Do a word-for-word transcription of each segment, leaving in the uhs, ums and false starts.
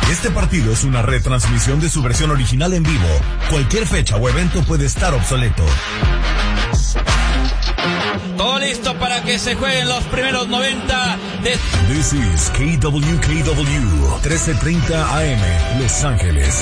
Este partido es una retransmisión de su versión original en vivo. Cualquier fecha o evento puede estar obsoleto. Todo listo para que se jueguen los primeros noventa de... This is K W K W, trece treinta A M, Los Ángeles.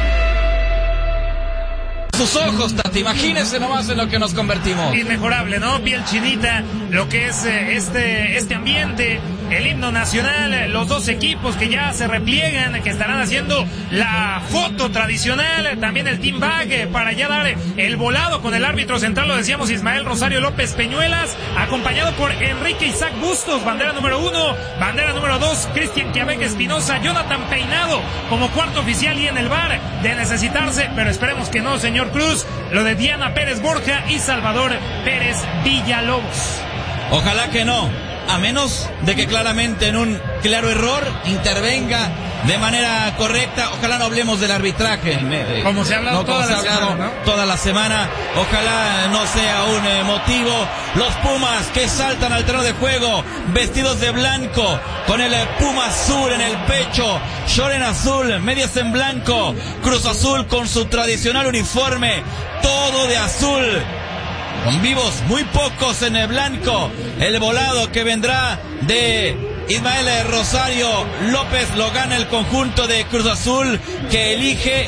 Sus ojos, Tati, imagínense nomás en lo que nos convertimos. Inmejorable, ¿no? Piel chinita, lo que es eh, este, este ambiente, el himno nacional, los dos equipos que ya se repliegan, que estarán haciendo la foto tradicional, también el team bag eh, para ya dar el volado con el árbitro central, lo decíamos, Ismael Rosario López Peñuelas, acompañado por Enrique Isaac Bustos, bandera número uno, bandera número dos, Cristian Quiabeque Espinosa, Jonathan Peinado como cuarto oficial y en el bar de necesitarse, pero esperemos que no, señor Cruz, lo de Diana Pérez Borja y Salvador Pérez Villalobos. Ojalá que no, a menos de que claramente en un claro error intervenga de manera correcta. Ojalá no hablemos del arbitraje, como se ha hablado, no, toda, la semana, ¿no? toda la semana. Ojalá no sea un eh, motivo. Los Pumas que saltan al terreno de juego vestidos de blanco, con el eh, Puma azul en el pecho, short en azul, medias en blanco, Cruz Azul con su tradicional uniforme, todo de azul, con vivos muy pocos en el blanco. El volado que vendrá de Ismael Rosario López lo gana el conjunto de Cruz Azul, que elige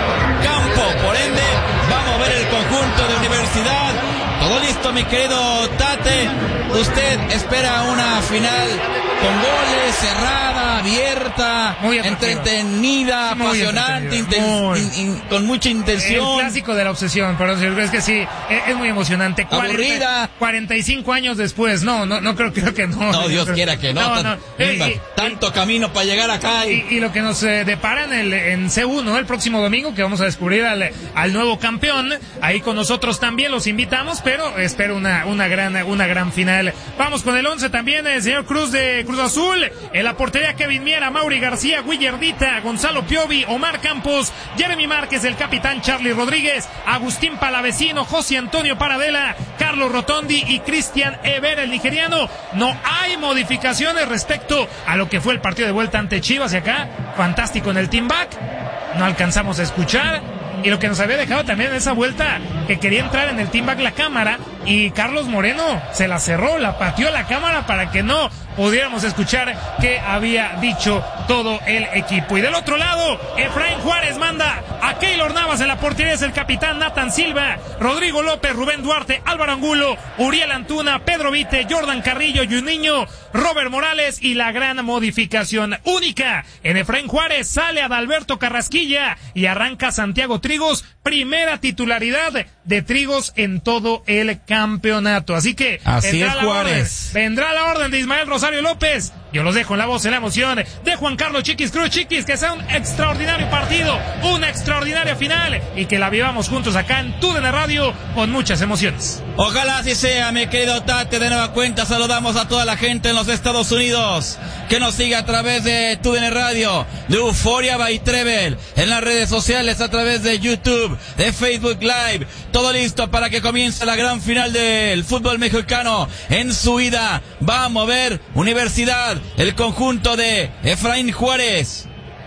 campo. Por ende, vamos a ver el conjunto de Universidad. Todo listo, mi querido Tate. Usted espera una final con goles, cerrada, abierta, muy entretenida, muy apasionante, inten- muy. In, in, con mucha intención. El clásico de la obsesión, pero es que sí, es, es muy emocionante. Aburrida. cuarenta y cinco años después, no, no, no creo, creo que no. No, Dios creo, quiera que no. no, no. Tan, eh, tanto eh, camino para llegar acá. Y, y, y lo que nos eh, depara en, el, en C uno, ¿no? El próximo domingo, que vamos a descubrir al, al nuevo campeón. Ahí con nosotros también los invitamos, pero espero una, una gran, una gran final. Vamos con el once también, el señor Cruz de Cruz Azul. En la portería, Kevin Miera, Mauri García, Guillardita, Gonzalo Piovi, Omar Campos, Jeremy Márquez, el capitán Charlie Rodríguez, Agustín Palavecino, José Antonio Paradela, Carlos Rotondi y Cristian Ever, el nigeriano. No hay modificaciones respecto a lo que fue el partido de vuelta ante Chivas, y acá, fantástico en el team back. No alcanzamos a escuchar. Y lo que nos había dejado también en esa vuelta, que quería entrar en el team back la cámara, y Carlos Moreno se la cerró, la pateó la cámara para que no pudiéramos escuchar qué había dicho todo el equipo. Y del otro lado, Efraín Juárez manda a Keylor Navas en la portería, es el capitán Nathan Silva, Rodrigo López, Rubén Duarte, Álvaro Angulo, Uriel Antuna, Pedro Vite, Jordan Carrillo, Juninho, Robert Morales, y la gran modificación única en Efraín Juárez, sale Adalberto Carrasquilla y arranca Santiago Trigos, primera titularidad de Trigos en todo el campeonato. Así que así vendrá es, la Juárez. orden, vendrá la orden de Ismael Rosario López. Yo los dejo en la voz, en la emoción de Juan Carlos Chiquis Cruz. Chiquis, que sea un extraordinario partido, una extraordinaria final, y que la vivamos juntos acá en T U D N Radio con muchas emociones. Ojalá así sea, mi querido Tate. De nueva cuenta saludamos a toda la gente en los Estados Unidos que nos sigue a través de T U D N Radio, de Euforia by Trevel, en las redes sociales, a través de YouTube, de Facebook Live. Todo listo para que comience la gran final del fútbol mexicano en su ida. Vamos a ver Universidad, el conjunto de Efraín Juárez.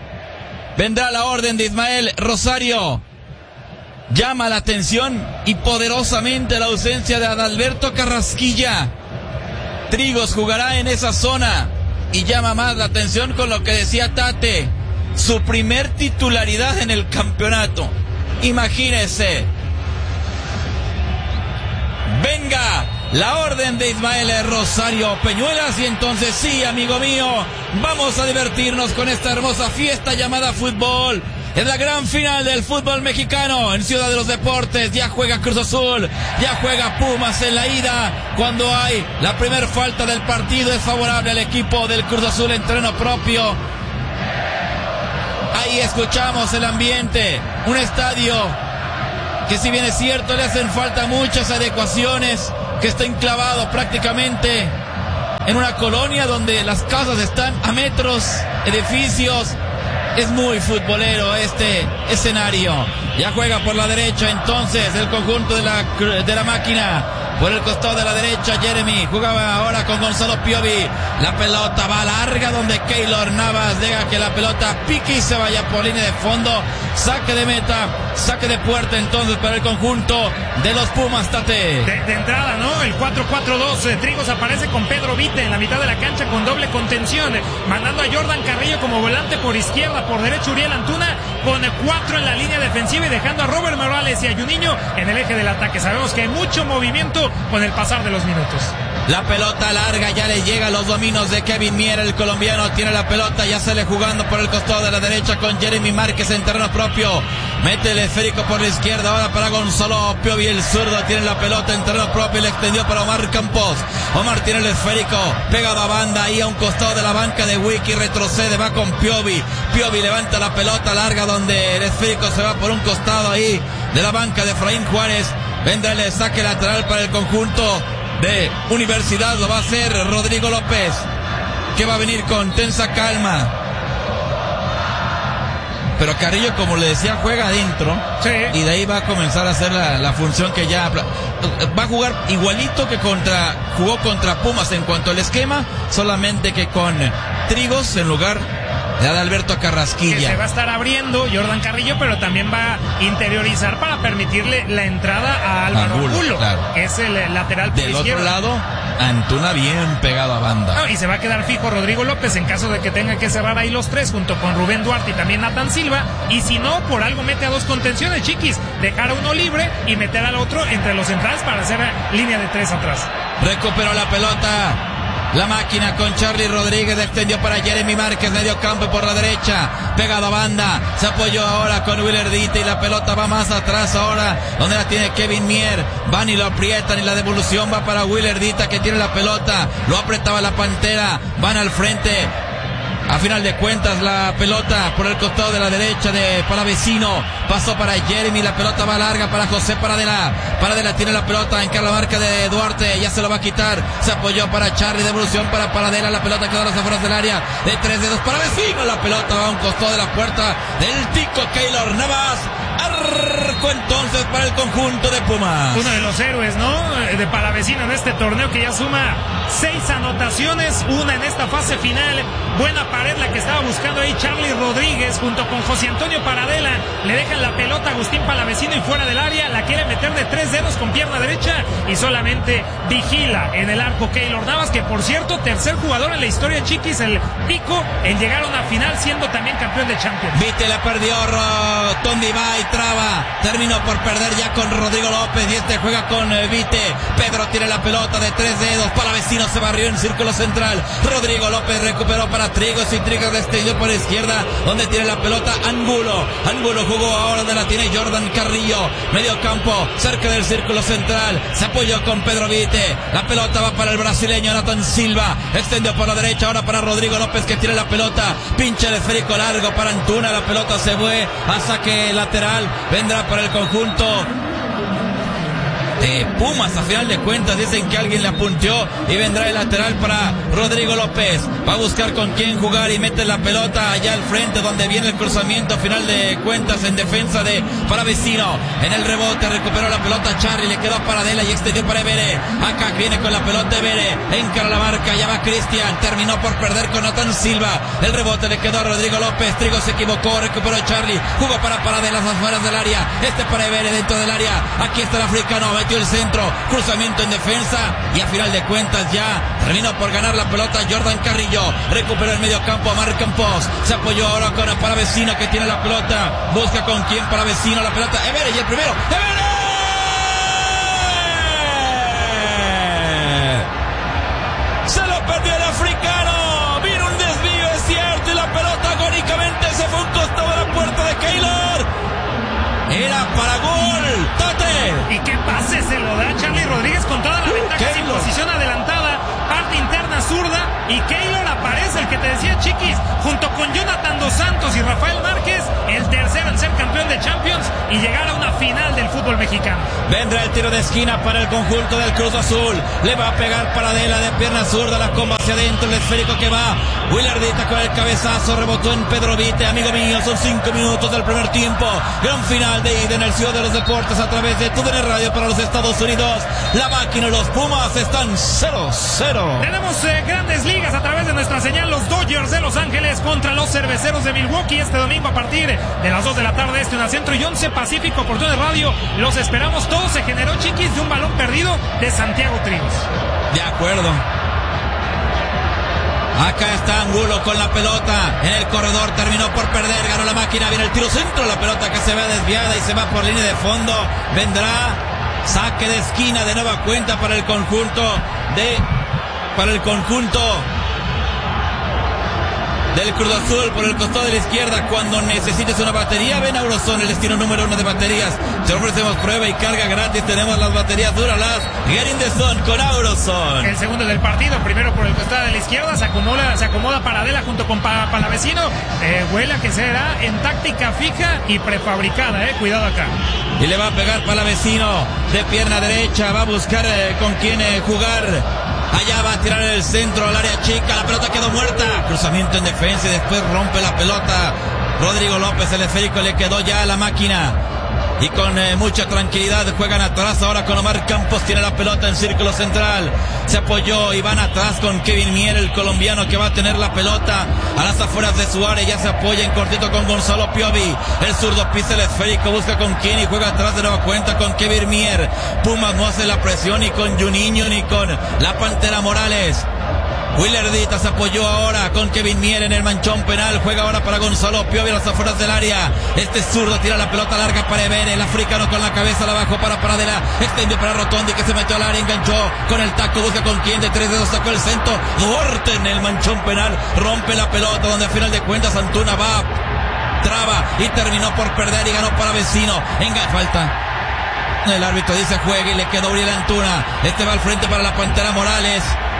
Vendrá la orden de Ismael Rosario. Llama la atención y poderosamente la ausencia de Adalberto Carrasquilla. Trigos jugará en esa zona y llama más la atención con lo que decía Tate, su primer titularidad en el campeonato. Imagínese. Venga la orden de Ismael Rosario Peñuelas, y entonces sí, amigo mío, vamos a divertirnos con esta hermosa fiesta llamada fútbol. Es la gran final del fútbol mexicano en Ciudad de los Deportes. Ya juega Cruz Azul, ya juega Pumas en la ida. Cuando hay la primer falta del partido, es favorable al equipo del Cruz Azul en terreno propio. Ahí escuchamos el ambiente, un estadio que, si bien es cierto, le hacen falta muchas adecuaciones, que está enclavado prácticamente en una colonia donde las casas están a metros, edificios. Es muy futbolero este escenario. Ya juega por la derecha entonces el conjunto de la, de la máquina. por el costado de la derecha. Jeremy jugaba ahora con Gonzalo Piovi. La pelota va larga donde Keylor Navas deja que la pelota pique y se vaya por línea de fondo. Saque de meta, saque de puerta entonces para el conjunto de los Pumas, Tate. De, de entrada, ¿no? El cuatro cuatro dos. Eh, Trigos aparece con Pedro Vite en la mitad de la cancha con doble contención, eh, mandando a Jordan Carrillo como volante por izquierda, por derecha Uriel Antuna, con eh, cuatro en la línea defensiva y dejando a Robert Morales y a Juninho en el eje del ataque. Sabemos que hay mucho movimiento con el pasar de los minutos. La pelota larga ya le llega a los dominos de Kevin Mier, el colombiano tiene la pelota, ya sale jugando por el costado de la derecha con Jeremy Márquez en terreno propio, mete el esférico por la izquierda ahora para Gonzalo Piovi, el zurdo tiene la pelota en terreno propio y le extendió para Omar Campos. Omar tiene el esférico, pegado a banda ahí a un costado de la banca de Wiki, retrocede, va con Piovi, Piovi levanta la pelota larga donde el esférico se va por un costado ahí de la banca de Efraín Juárez, vendrá el saque lateral para el conjunto de Universidad, lo va a hacer Rodrigo López, que va a venir con tensa calma. Pero Carrillo, como le decía, juega adentro, sí, y de ahí va a comenzar a hacer la, la función que ya va a jugar igualito que contra jugó contra Pumas en cuanto al esquema, solamente que con Trigos en lugar de Alberto Carrasquilla. Que se va a estar abriendo Jordan Carrillo, pero también va a interiorizar para permitirle la entrada a Álvaro Angulo, Angulo, claro, que es el lateral por del izquierda. otro lado, Antuna bien pegado a banda. No, y se va a quedar fijo Rodrigo López en caso de que tenga que cerrar ahí los tres junto con Rubén Duarte y también Nathan Silva, y si no, por algo mete a dos contenciones, Chiquis, dejar a uno libre y meter al otro entre los centrales para hacer línea de tres atrás. Recuperó la pelota la máquina con Charlie Rodríguez, extendió para Jeremy Márquez, medio campo por la derecha, pegado a banda, se apoyó ahora con Willer Dite y la pelota va más atrás ahora, donde la tiene Kevin Mier, van y lo aprietan y la devolución va para Willer Dite que tiene la pelota, lo apretaba la Pantera, van al frente. A final de cuentas la pelota por el costado de la derecha de Palavecino, pasó para Jeremy, la pelota va larga para José Paradela, Paradela tiene la pelota en la marca de Duarte, ya se lo va a quitar, se apoyó para Charlie, devolución para Paradela, la pelota quedó a las afueras del área, de tres dedos Palavecino, la pelota va a un costado de la puerta del tico Keylor Navas, arco entonces para el conjunto de Pumas. Uno de los héroes, ¿no? De Palavecino en este torneo que ya suma seis anotaciones, una en esta fase final, buena pared la que estaba buscando ahí Charlie Rodríguez junto con José Antonio Paradela, le dejan la pelota a Agustín Palavecino y fuera del área, la quiere meter de tres dedos con pierna derecha y solamente vigila en el arco Keylor Navas, que por cierto, tercer jugador en la historia, Chiquis, el Tico, en llegar a una final siendo también campeón de Champions. Vite la perdió, Tondi va y traba, terminó por perder ya con Rodrigo López y este juega con eh, Vite, Pedro tiene la pelota de tres dedos, Palavecino se barrió en círculo central, Rodrigo López recuperó para Trigos y Trigos le extendió por izquierda, donde tiene la pelota Angulo, Angulo jugó ahora donde la tiene Jordan Carrillo, medio campo, cerca del círculo central, se apoyó con Pedro Vite, la pelota va para el brasileño Nathan Silva, extendió por la derecha ahora para Rodrigo López que tiene la pelota, pincha el esférico largo para Antuna, la pelota se fue a saque lateral, vendrá para el conjunto de Pumas. A final de cuentas dicen que alguien le apunteó y vendrá el lateral para Rodrigo López, va a buscar con quién jugar y mete la pelota allá al frente donde viene el cruzamiento. A final de cuentas en defensa de Palavecino, en el rebote recuperó la pelota Charlie, le quedó a Paradela y extendió para Evere, acá viene con la pelota Evere, encara la marca, ya va Cristian, terminó por perder con Nathan Silva, el rebote le quedó a Rodrigo López, Trigo se equivocó, recuperó Charlie, jugó para Paradela las afueras del área, este para Evere dentro del área, aquí está el africano, metió el centro, cruzamiento en defensa y a final de cuentas ya terminó por ganar la pelota Jordan Carrillo, recuperó el medio campo a Mar Campos, se apoyó ahora con el Palavecino que tiene la pelota, busca con quién Palavecino, la pelota Evere y el primero, Evere se lo perdió el africano, vino un desvío es cierto y la pelota agónicamente se fue a un costado de la puerta de Keylor, era para gol, Tate. ¿Y qué pase se lo da Charlie Rodríguez con toda la ventaja sin posición adelantada, parte interna zurda y Keylor aparece, el que te decía Chiquis, junto con Jonathan Dos Santos y Rafael Márquez, el tercero en ser campeón de Champions y llegar a una final del fútbol mexicano. mexicano. Vendrá el tiro de esquina para el conjunto del Cruz Azul. Le va a pegar Paradela de pierna zurda, la comba hacia adentro, el esférico que va. Willardita con el cabezazo, rebotó en Pedro Vite. Amigo mío, son cinco minutos del primer tiempo. Gran final de ida en el Ciudad de los Deportes a través de T U D N Radio para los Estados Unidos. La máquina y los Pumas están cero cero. Tenemos eh, grandes ligas a través de nuestra señal. Los Dodgers de Los Ángeles contra los Cerveceros de Milwaukee este domingo a partir de las dos de la tarde, este una centro y once Pacífico por T U D N Radio. Los esperamos. Todo se generó, chiquis, de un balón perdido de Santiago Trigos. De acuerdo. Acá está Angulo con la pelota en el corredor, terminó por perder, ganó la máquina, viene el tiro centro, la pelota que se ve desviada y se va por línea de fondo. Vendrá saque de esquina de nueva cuenta para el conjunto de para el conjunto del Cruz Azul por el costado de la izquierda. Cuando necesites una batería, ven a Auroson, el destino número uno de baterías. Te ofrecemos prueba y carga gratis. Tenemos las baterías Duralas Get in the Zone con Auroson. El segundo del partido, primero por el costado de la izquierda, se acomoda, se acomoda Paradela junto con pa, Palavecino. Eh, huele a que será en táctica fija y prefabricada, eh. Cuidado acá. Y le va a pegar Palavecino de pierna derecha. Va a buscar eh, con quién eh, jugar. Allá va a tirar el centro al área chica. La pelota quedó muerta. Cruzamiento en defensa y después rompe la pelota. Rodrigo López, el esférico le quedó ya a la máquina. Y con eh, mucha tranquilidad juegan atrás ahora con Omar Campos. Tiene la pelota en círculo central. Se apoyó y van atrás con Kevin Mier, el colombiano que va a tener la pelota a las afueras de su área. Ya se apoya en cortito con Gonzalo Piovi. El zurdo pisa el esférico, busca con quién y juega atrás de nueva cuenta con Kevin Mier. Pumas no hace la presión ni con Juninho ni con la Pantera Morales. Willardita se apoyó ahora con Kevin Mier en el manchón penal. Juega ahora para Gonzalo Piovi a las afueras del área. Este zurdo tira la pelota larga para Ebene. El africano con la cabeza la bajó para Paradela. Extendió para Rotondi que se metió al área. Enganchó con el taco. Busca con quién de tres dedos. Sacó el centro. Duarte en el manchón penal. Rompe la pelota donde a final de cuentas Antuna va. Traba y terminó por perder y ganó para Vecino. Enga falta. El árbitro dice juegue y le quedó Uriel Antuna. Este va al frente para la Pantera Morales.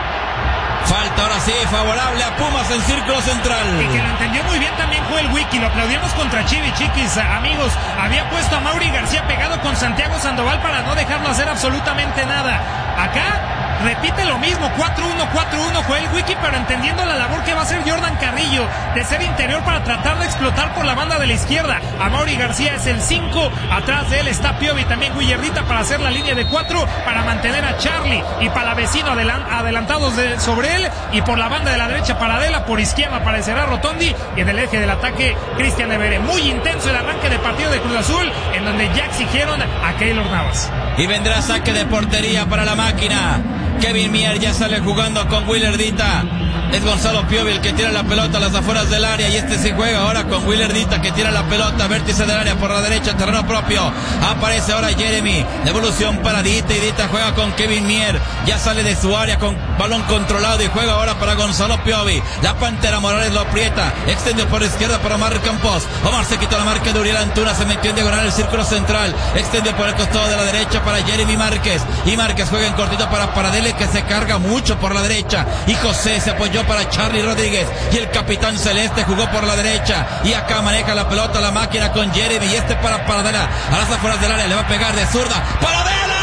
Falta ahora sí, favorable a Pumas en círculo central. Y que lo entendió muy bien también fue el Wiki. Lo aplaudimos contra Chivi, chiquis, amigos. Había puesto a Mauri García pegado con Santiago Sandoval para no dejarlo hacer absolutamente nada. Acá repite lo mismo, cuatro uno, cuatro uno fue el Wiki, pero entendiendo la labor que va a hacer Jordan Carrillo de ser interior para tratar de explotar por la banda de la izquierda. A Mauri García es el cinco, atrás de él está Piovi, también Willardita para hacer la línea de cuatro, para mantener a Charlie y Palavecino adelant, adelantados de, sobre él, y por la banda de la derecha Paradela, por izquierda aparecerá Rotondi, y en el eje del ataque Cristian Evere. Muy intenso el arranque de partido de Cruz Azul, en donde ya exigieron a Keylor Navas. Y vendrá saque de portería para la máquina. Kevin Mier ya sale jugando con Willardita. Es Gonzalo Piovi el que tira la pelota a las afueras del área. Y este se juega ahora con Willardita que tira la pelota. Vértice del área por la derecha, terreno propio. Aparece ahora Jeremy. Devolución para Dita y Dita juega con Kevin Mier. Ya sale de su área con balón controlado y juega ahora para Gonzalo Piovi. La Pantera Morales lo aprieta. Extendió por izquierda para Omar Campos. Omar se quitó la marca de Uriel Antuna. Se metió en diagonal el círculo central. Extendió por el costado de la derecha para Jeremy Márquez. Y Márquez juega en cortito para Paradela que se carga mucho por la derecha. Y José se apoyó para Charlie Rodríguez. Y el capitán celeste jugó por la derecha. Y acá maneja la pelota la máquina con Jeremy. Y este para Paradela. A las afueras del área le va a pegar de zurda. ¡Paradela!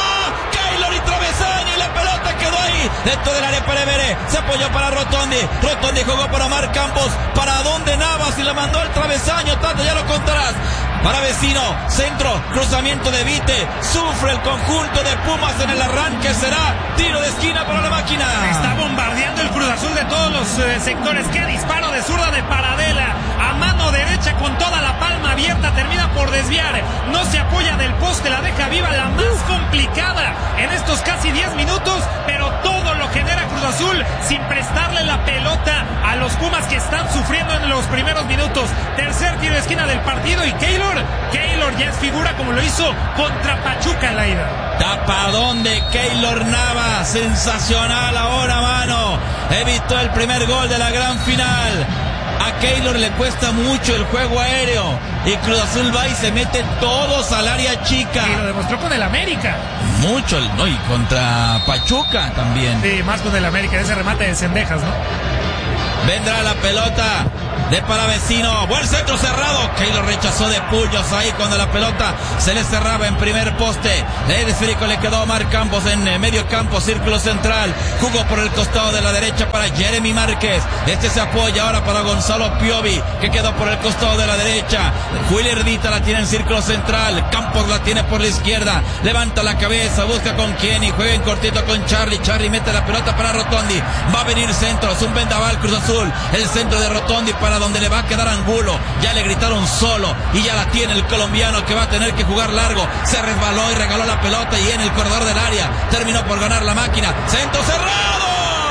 Keylor y travesaño y la pelota quedó ahí. Dentro del área para Evere. Se apoyó para Rotondi. Rotondi jugó para Omar Campos. ¿Para dónde Navas? Y le mandó el travesaño. Tato, ya lo contarás. Para Vecino, centro, cruzamiento de Vite, sufre el conjunto de Pumas en el arranque, será tiro de esquina para la máquina. Está bombardeando el Cruz Azul de todos los eh, sectores. Qué disparo de zurda de Paradela, a mano derecha con toda la palma abierta, termina por desviar, no se apoya del poste, la deja viva, la más complicada en estos casi diez minutos, pero todo lo genera Cruz Azul sin prestarle la pelota a los Pumas que están sufriendo en los primeros minutos. Tercer tiro de esquina del partido y Keylor Keylor ya es figura como lo hizo contra Pachuca en la ida. Tapadón de Keylor Navas, sensacional ahora, mano. Evitó el primer gol de la gran final. A Keylor le cuesta mucho el juego aéreo y Cruz Azul va y se mete todos al área chica. Y lo demostró con el América. Mucho, ¿no? Y contra Pachuca también. Sí, más con el América, ese remate de Cendejas, ¿no? Vendrá la pelota de Palavecino. Buen centro cerrado. Keylor rechazó de puños ahí cuando la pelota se le cerraba en primer poste. El esférico le quedó a Omar Campos en medio campo, círculo central. Jugó por el costado de la derecha para Jeremy Márquez. Este se apoya ahora para Gonzalo Piovi, que quedó por el costado de la derecha. Willy Erdita la tiene en círculo central. Campos la tiene por la izquierda. Levanta la cabeza, busca con quién y juega en cortito con Charlie. Charlie mete la pelota para Rotondi. Va a venir centro, es un vendaval Cruz Azul. El centro de Rotondi para donde le va a quedar Angulo. Ya le gritaron solo y ya la tiene el colombiano, que va a tener que jugar largo. Se resbaló y regaló la pelota y en el corredor del área terminó por ganar la máquina. Centro cerrado.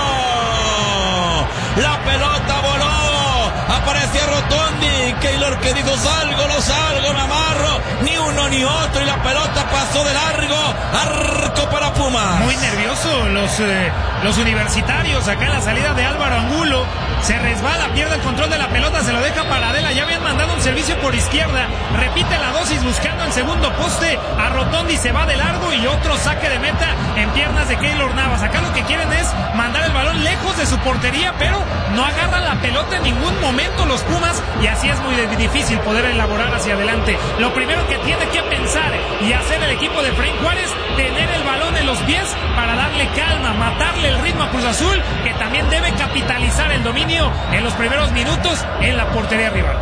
La pelota voló. Aparecía Rotondi. Keylor que dijo: salgo, lo salgo, me amarro. Ni uno ni otro y la pelota pasó de largo. Arco para Pumas. Muy nervioso los, eh, los universitarios acá en la salida de Álvaro Angulo. Se resbala, pierde el control de la pelota, se lo deja para Adela. Ya habían mandado un servicio por izquierda. Repite la dosis buscando el segundo poste. A Rotondi se va de largo y otro saque de meta en piernas de Keylor Navas. Acá lo que quieren es mandar el balón lejos de su portería, pero no agarran la pelota en ningún momento los Pumas y así es muy difícil poder elaborar hacia adelante. Lo primero que tiene que pensar y hacer el equipo de Efraín Juárez, tener el balón en los pies para darle calma, matarle el ritmo a Cruz Azul, que también debe capitalizar el dominio en los primeros minutos en la portería rival.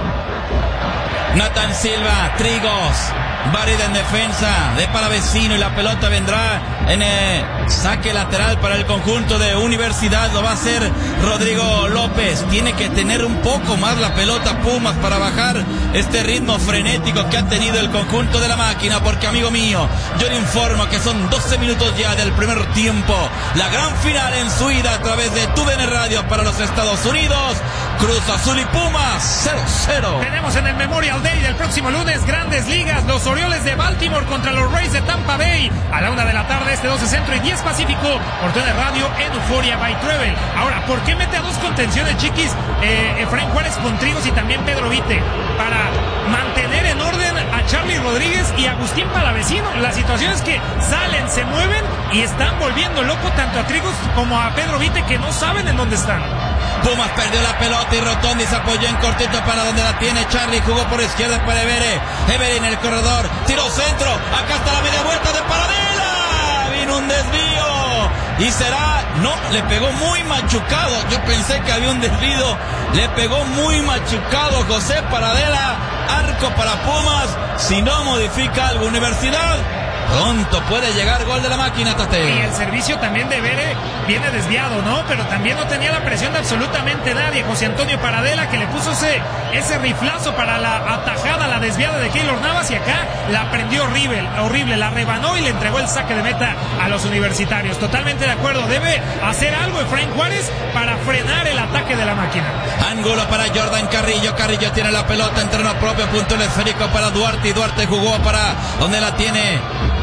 Nathan Silva, Trigos, Barrida en defensa de Palavecino y la pelota vendrá en eh, saque lateral para el conjunto de Universidad. Lo va a hacer Rodrigo López. Tiene que tener un poco más la pelota Pumas para bajar este ritmo frenético que ha tenido el conjunto de la máquina, porque, amigo mío, yo le informo que son doce minutos ya del primer tiempo. La gran final en su ida a través de Tu D N Radio para los Estados Unidos. Cruz Azul y Pumas cero cero. Tenemos en el Memorial Day del próximo lunes Grandes Ligas, los Orioles de Baltimore contra los Rays de Tampa Bay a la una de la tarde, este doce Centro y diez Pacífico, por Tu D N Radio en Euphoria by Travel. Ahora, ¿por qué mete a dos contenciones, chiquis? Eh, Efraín Juárez con Trigos y también Pedro Vite, para mantener en orden a Charlie Rodríguez y Agustín Palavecino. La situación es que salen, se mueven y están volviendo loco tanto a Trigos como a Pedro Vite, que no saben en dónde están. Pumas perdió la pelota y Rotondi se apoyó en cortito para donde la tiene Charlie. Jugó por izquierda para Evere. Evere en el corredor. Tiró centro. Acá está la media vuelta de Paradela. Vino un desvío. Y será... No, le pegó muy machucado. Yo pensé que había un desvío. Le pegó muy machucado José Paradela. Arco para Pumas. Si no modifica algo Universidad, pronto puede llegar gol de la máquina, Tate. Y el servicio también de Vere viene desviado, ¿no? Pero también no tenía la presión de absolutamente nadie. José Antonio Paradela, que le puso ese, ese riflazo para la atajada, la desviada de Keylor Navas, y acá la prendió horrible, horrible, la rebanó y le entregó el saque de meta a los universitarios. Totalmente de acuerdo, debe hacer algo Efraín Juárez para frenar el ataque de la máquina. Ángulo para Jordan Carrillo. Carrillo tiene la pelota en terreno propio, punto el esférico para Duarte, y Duarte jugó para donde la tiene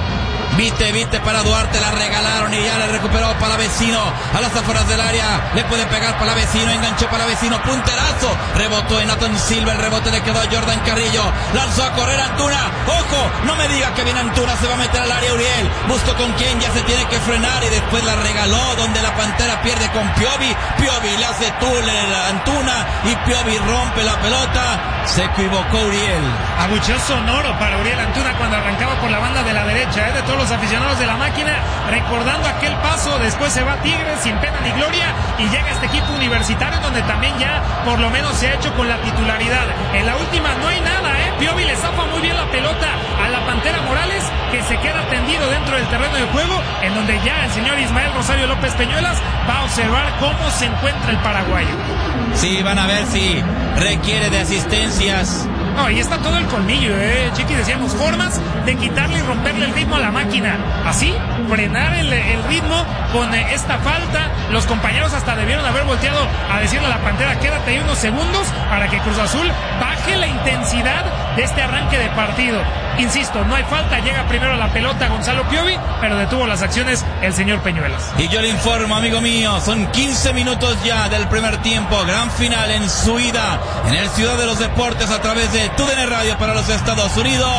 Vite, Vite para Duarte, la regalaron y ya le recuperó Palavecino a las afueras del área. Le puede pegar Palavecino, enganchó Palavecino, punterazo, rebotó en Nathan Silva, el rebote le quedó a Jordan Carrillo, lanzó a correr Antuna. Ojo, no me diga que viene Antuna, se va a meter al área Uriel, buscó con quién, ya se tiene que frenar y después la regaló donde la Pantera pierde con Piovi. Piovi le hace túnel a Antuna y Piovi rompe la pelota. Se equivocó Uriel. Abucheo sonoro para Uriel Antuna cuando arrancaba por la banda de la derecha, ¿eh? De todos los aficionados de la máquina, recordando aquel paso. Después se va Tigres sin pena ni gloria y llega este equipo universitario donde también ya por lo menos se ha hecho con la titularidad. En la última no hay nada, ¿eh? Piovi le zafa muy bien la pelota a la Pantera Morales, que se queda tendido dentro del terreno de juego, en donde ya el señor Ismael Rosario López Peñuelas va a observar cómo se encuentra el paraguayo. Sí, van a ver si requiere de asistencias. No, y está todo el colmillo, eh, Chiqui, decíamos, formas de quitarle y romperle el ritmo a la máquina. Así, frenar el, el ritmo con eh, esta falta. Los compañeros hasta debieron haber volteado a decirle a la Pantera, quédate ahí unos segundos para que Cruz Azul baje la intensidad de este arranque de partido. Insisto, no hay falta, llega primero la pelota Gonzalo Piovi, pero detuvo las acciones el señor Peñuelas. Y yo le informo, amigo mío, son quince minutos ya del primer tiempo, gran final en su ida en el Ciudad de los Deportes a través de Tu D N Radio para los Estados Unidos.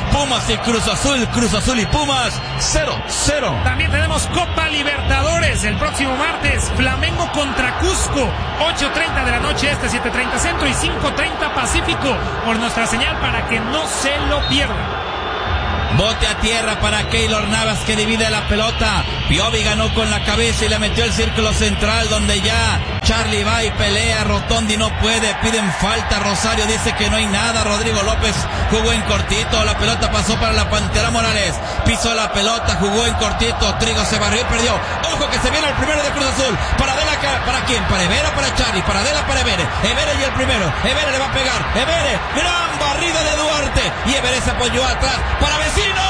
Pumas y Cruz Azul, Cruz Azul y Pumas, cero cero. También tenemos Copa Libertadores el próximo martes, Flamengo contra Cusco, ocho treinta de la noche este, siete treinta centro y cinco treinta pacífico, por nuestra señal para que no se lo pierdan. Bote a tierra para Keylor Navas, que divide la pelota. Piovi ganó con la cabeza y le metió el círculo central, donde ya Charlie va y pelea. Rotondi no puede, piden falta. Rosario dice que no hay nada. Rodrigo López jugó en cortito, la pelota pasó para la Pantera Morales, pisó la pelota, jugó en cortito. Trigo se barrió y perdió. Ojo que se viene el primero de Cruz Azul. Para Adela, ¿para quién? Para Evera, para Charlie, para Adela, para Evere. Evere y el primero. Evere le va a pegar. Evere, gran barrida de Duarte. Y Evere se apoyó atrás para Vecino.